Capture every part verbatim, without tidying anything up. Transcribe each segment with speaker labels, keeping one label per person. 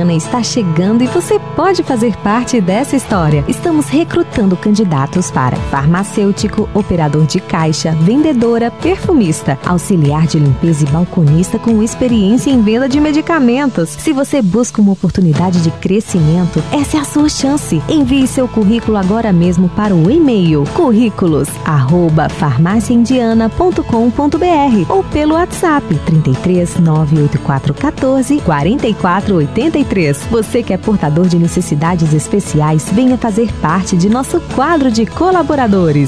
Speaker 1: Indiana está chegando e você pode fazer parte dessa história. Estamos recrutando candidatos para farmacêutico, operador de caixa, vendedora, perfumista, auxiliar de limpeza e balconista com experiência em venda de medicamentos. Se você busca uma oportunidade de crescimento, essa é a sua chance. Envie seu currículo agora mesmo para o e-mail currículos arroba farmácia indiana ponto com ponto br ou pelo WhatsApp trinta e três, nove oito quatro um quatro, quatro quatro oito três. Você que é portador de necessidades especiais, venha fazer parte de nosso quadro de colaboradores.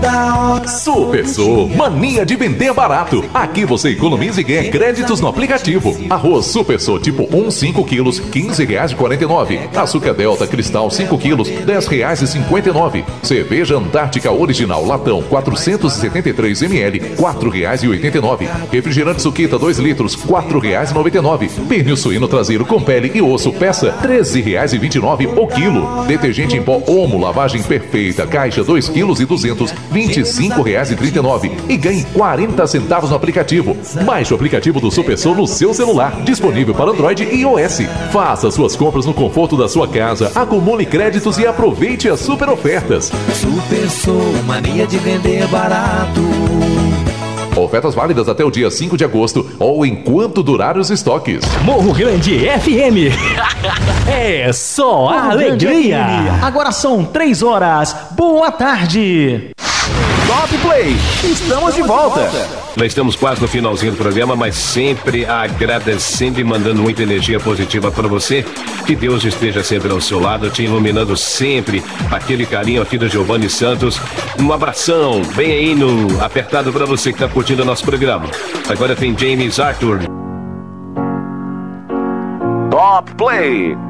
Speaker 2: Supersô, mania de vender barato. Aqui você economiza e ganha créditos no aplicativo. Arroz Supersô tipo um, cinco quilos, quinze reais e quarenta e nove. Açúcar Delta Cristal cinco quilos, dez reais e cinquenta e nove. Cerveja Antártica Original Latão quatrocentos e setenta e três mililitros, quatro reais e oitenta e nove. Refrigerante Suquita dois litros, quatro reais e noventa e nove. Pernil suíno traseiro com pele e osso peça, treze reais e vinte e nove o quilo. Detergente em pó Omo lavagem perfeita, caixa dois quilos e duzentos, vinte e cinco reais e trinta e nove. E ganhe quarenta centavos no aplicativo. Baixe o aplicativo do Supersô no seu celular, disponível para Android e iOS. Faça suas compras no conforto da sua casa, acumule créditos e aproveite as super ofertas.
Speaker 3: Supersô, mania de vender barato.
Speaker 2: Ofertas válidas até o dia cinco de agosto ou enquanto durar os estoques.
Speaker 4: Morro Grande F M. É só
Speaker 5: Morro
Speaker 4: alegria.
Speaker 5: Agora são três horas. Boa tarde.
Speaker 6: Top Play, estamos de volta.
Speaker 7: Nós estamos quase no finalzinho do programa, mas sempre agradecendo e mandando muita energia positiva para você. Que Deus esteja sempre ao seu lado, te iluminando sempre. Aquele carinho aqui do Giovanni Santos. Um abração bem aí no apertado para você que está curtindo o nosso programa. Agora tem James Arthur.
Speaker 6: Top Play.